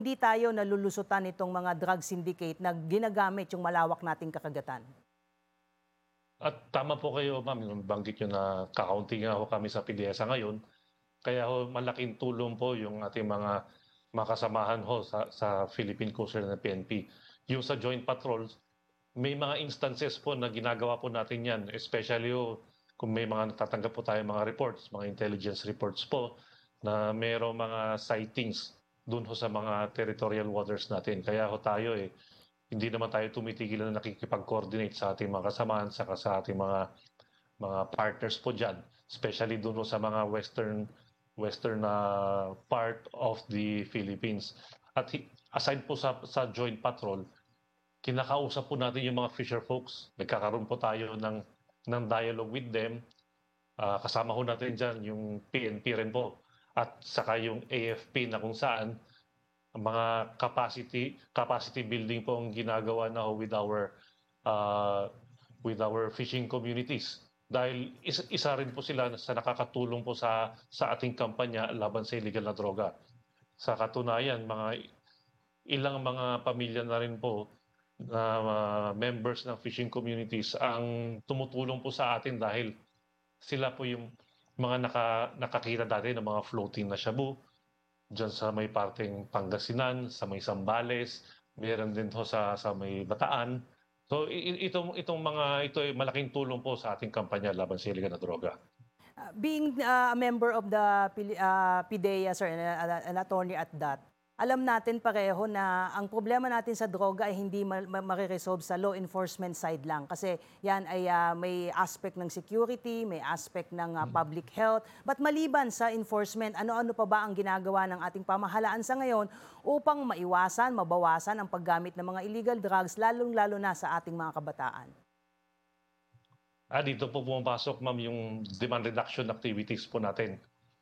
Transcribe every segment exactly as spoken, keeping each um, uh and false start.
hindi tayo nalulusutan itong mga drug syndicate na ginagamit yung malawak nating kakagatan? At tama po kayo, ma'am, yung banggit niyo na kakaunti nga ho kami sa PDESA ngayon. Kaya ho malaking tulong po yung ating mga makasamahan ho sa, sa Philippine Coast Guard ng P N P. Yung sa joint patrols, may mga instances po na ginagawa po natin yan, especially ho, kung may mga natatanggap po tayo mga reports, mga intelligence reports po, na mayroong mga sightings dun ho sa mga territorial waters natin. Kaya ho tayo eh, hindi naman tayo tumitigil na nakikipag-coordinate sa ating mga kasamahan saka sa ating mga mga partners po dyan, especially dun ho sa mga western western uh, part of the Philippines. At aside po sa, sa joint patrol, kinakausap po natin yung mga fisher folks. Nagkakaroon po tayo ng, ng dialogue with them. Uh, kasama ho natin dyan yung P N P rin po. At saka yung A F P na kung saan ang mga capacity capacity building po ang ginagawa na ho with our uh, with our fishing communities. Dahil isa, isa rin po sila sa nakakatulong po sa sa ating kampanya laban sa illegal na droga. Sa katunayan, mga ilang mga pamilya na rin po na uh, members ng fishing communities ang tumutulong po sa atin dahil sila po yung mga naka, nakakita dati ng mga floating na shabu dyan sa may parteng Pangasinan, sa may Sambales, meron din ho sa, sa may Bataan. So itong, itong mga ito ay malaking tulong po sa ating kampanya laban sa iligal na droga. Uh, being uh, a member of the Pili- uh, PIDEA, sir, and uh, an attorney at that, alam natin pareho na ang problema natin sa droga ay hindi ma- ma- mariresolve sa law enforcement side lang. Kasi yan ay uh, may aspect ng security, may aspect ng uh, public health. But maliban sa enforcement, ano-ano pa ba ang ginagawa ng ating pamahalaan sa ngayon upang maiwasan, mabawasan ang paggamit ng mga illegal drugs, lalong-lalo na sa ating mga kabataan? Ah, dito po pumapasok, ma'am, yung demand reduction activities po natin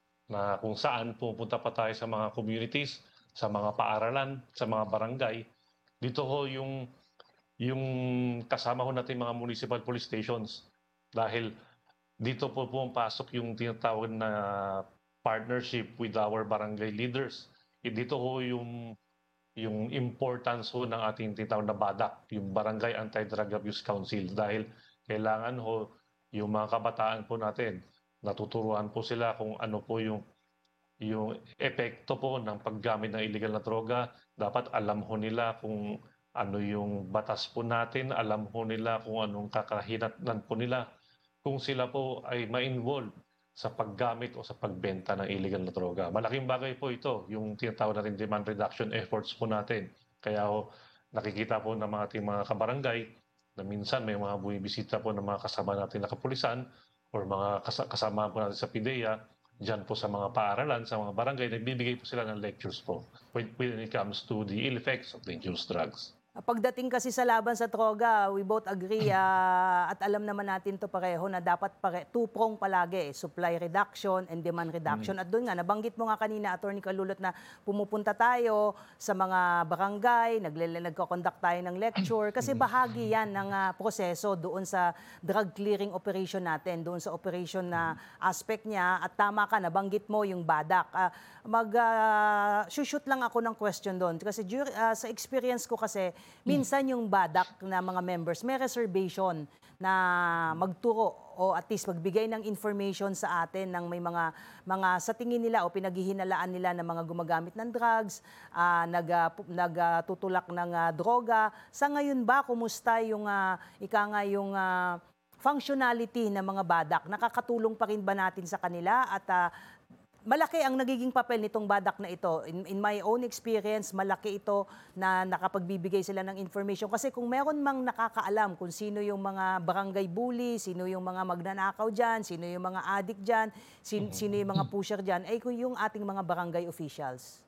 na kung saan pupunta pa tayo sa mga communities, sa mga paaralan, sa mga barangay. Dito ho yung yung kasama ho natin mga municipal police stations dahil dito po pumapasok yung tinatawag na partnership with our barangay leaders. Eh, dito ho yung yung importance ho ng ating tinatawag na BADAC, yung Barangay Anti-Drug Abuse Council dahil kailangan ho yung mga kabataan po natin natuturuan po sila kung ano po yung yung epekto po ng paggamit ng illegal na droga. Dapat alam ho nila kung ano yung batas po natin, alam ho nila kung anong kakahinatnan po nila kung sila po ay ma-involve sa paggamit o sa pagbenta ng illegal na droga. Malaking bagay po ito, yung tinatawag natin demand reduction efforts po natin. Kaya ho, nakikita po ng mga ating mga kabarangay na minsan may mga bumibisita po ng mga kasama natin na kapulisan or mga kas- kasama po natin sa PIDEA, dyan po sa mga paaralan, sa mga barangay, nagbibigay po sila ng lectures po when, when it comes to the ill effects of dangerous drugs. Pagdating kasi sa laban sa droga, we both agree ah, at alam naman natin to pareho na dapat pare, two-prong palagi, eh, supply reduction and demand reduction. Mm. At doon nga, nabanggit mo nga kanina, Attorney Kalulot, na pumupunta tayo sa mga barangay, nagle, nagko-conduct tayo ng lecture, kasi bahagi yan ng ah, proseso doon sa drug clearing operation natin, doon sa operation na aspect niya. At tama ka, nabanggit mo yung BADAC. Ah, mag, ah, shoot lang ako ng question doon. Kasi dur- ah, sa experience ko kasi, minsan yung BADAC na mga members may reservation na magturo o at least magbigay ng information sa atin ng may mga mga sa tingin nila o pinaghihinalaan nila ng mga gumagamit ng drugs, uh, nag, uh, nagtutulak ng uh, droga. Sa ngayon ba, kumusta yung uh, ika nga yung uh, functionality ng mga BADAC? Nakakatulong pa rin ba natin sa kanila at uh, malaki ang nagiging papel nitong BADAC na ito. In, in my own experience, malaki ito na nakapagbibigay sila ng information. Kasi kung meron mang nakakaalam kung sino yung mga barangay bully, sino yung mga magnanakaw dyan, sino yung mga addict dyan, sin, sino yung mga pusher dyan, ay kung yung ating mga barangay officials.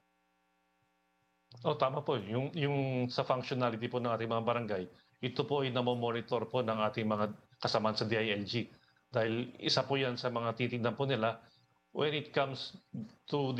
Oh, tama po. Yung, yung sa functionality po ng ating mga barangay, ito po ay namomonitor po ng ating mga kasamaan sa D I L G. Dahil isa po yan sa mga titignan po nila when it comes to